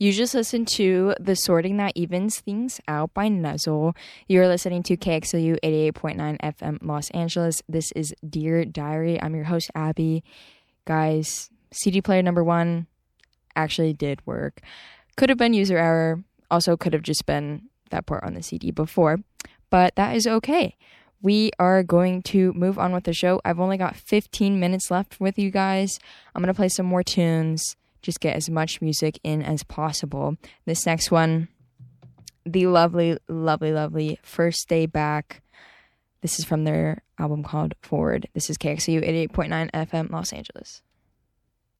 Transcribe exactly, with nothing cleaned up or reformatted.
You just listened to The Sorting That Evens Things Out by Nuzzle. You're listening to K X L U eighty-eight point nine F M Los Angeles. This is Dear Diary. I'm your host, Abby. Guys, C D player number one actually did work. Could have been user error. Also could have just been that part on the C D before. But that is okay. We are going to move on with the show. I've only got fifteen minutes left with you guys. I'm going to play some more tunes. Just get as much music in as possible. This next one, the lovely, lovely, lovely First Day Back. This is from their album called Forward. This is K X U eighty-eight point nine F M Los Angeles.